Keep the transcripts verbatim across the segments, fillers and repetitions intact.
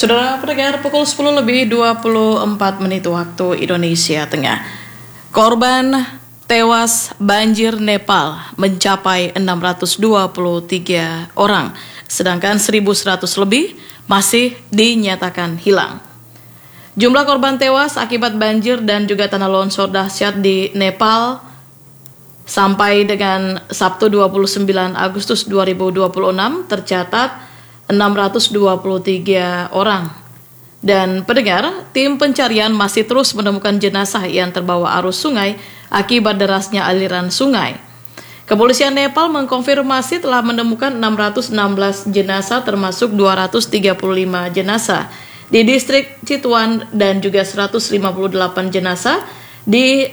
Saudara pendengar, pukul sepuluh lebih dua puluh empat menit waktu Indonesia Tengah. Korban tewas banjir Nepal mencapai enam ratus dua puluh tiga orang, sedangkan seribu seratus lebih masih dinyatakan hilang. Jumlah korban tewas akibat banjir dan juga tanah longsor dahsyat di Nepal sampai dengan Sabtu dua puluh sembilan Agustus dua ribu dua puluh enam tercatat enam ratus dua puluh tiga orang. Dan pendengar, tim pencarian masih terus menemukan jenazah yang terbawa arus sungai akibat derasnya aliran sungai. Kepolisian Nepal mengkonfirmasi telah menemukan enam ratus enam belas jenazah termasuk dua ratus tiga puluh lima jenazah di distrik Chitwan dan juga seratus lima puluh delapan jenazah di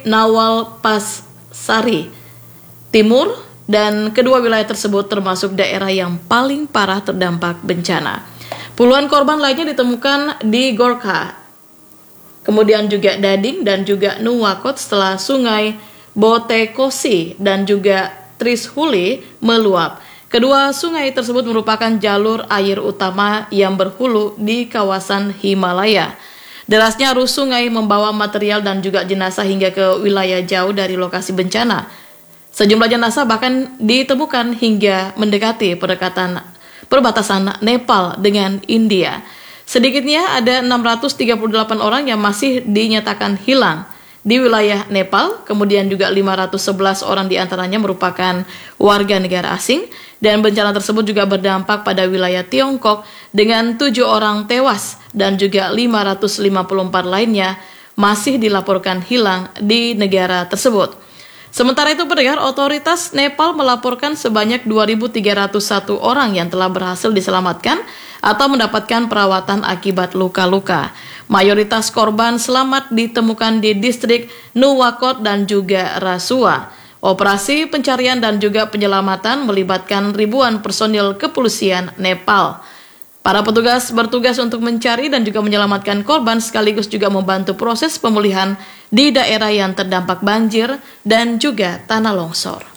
Nawalpasari Timur. Dan kedua wilayah tersebut termasuk daerah yang paling parah terdampak bencana. Puluhan korban lainnya ditemukan di Gorkha, kemudian juga Dading dan juga Nuwakot setelah sungai Botekosi dan juga Trishuli meluap. Kedua sungai tersebut merupakan jalur air utama yang berhulu di kawasan Himalaya. Derasnya arus sungai membawa material dan juga jenazah hingga ke wilayah jauh dari lokasi bencana. Sejumlah jenazah bahkan ditemukan hingga mendekati pendekatan perbatasan Nepal dengan India. Sedikitnya ada enam ratus tiga puluh delapan orang yang masih dinyatakan hilang di wilayah Nepal, kemudian juga lima ratus sebelas orang diantaranya merupakan warga negara asing, dan bencana tersebut juga berdampak pada wilayah Tiongkok dengan tujuh orang tewas dan juga lima ratus lima puluh empat lainnya masih dilaporkan hilang di negara tersebut. Sementara itu, pendengar, otoritas Nepal melaporkan sebanyak dua ribu tiga ratus satu orang yang telah berhasil diselamatkan atau mendapatkan perawatan akibat luka-luka. Mayoritas korban selamat ditemukan di distrik Nuwakot dan juga Rasua. Operasi pencarian dan juga penyelamatan melibatkan ribuan personil kepolisian Nepal. Para petugas bertugas untuk mencari dan juga menyelamatkan korban sekaligus juga membantu proses pemulihan di daerah yang terdampak banjir dan juga tanah longsor.